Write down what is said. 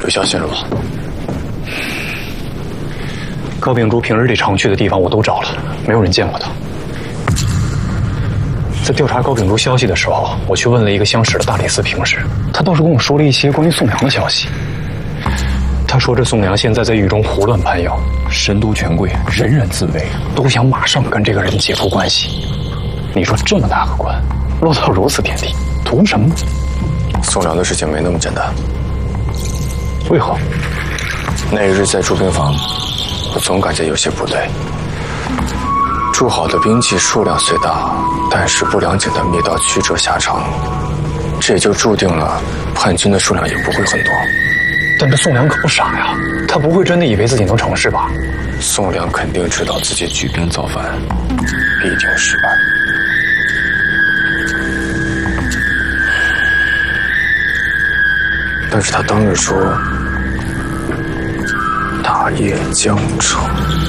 有消息了吗？ 高秉烛平日里常去的地方我都找了，没有人见过他。在调查高秉烛消息的时候，我去问了一个相识的大理寺平氏，他倒是跟我说了一些关于宋良的消息。他说这宋良现在在狱中胡乱攀要，神都权贵人人自危，都想马上跟这个人解除关系。你说这么大个官，落到如此田地，图什么呢？ 宋良的事情没那么简单。 为何？ 那一日在驻兵房，我总感觉有些不对。铸好的兵器数量虽大，但是不良简的密道曲折狭长，这也就注定了叛军的数量也不会很多。 但这宋良可不傻呀，他不会真的以为自己能成事吧？ 宋良肯定知道自己举兵造反，必定失败。但是他当日说大业将成。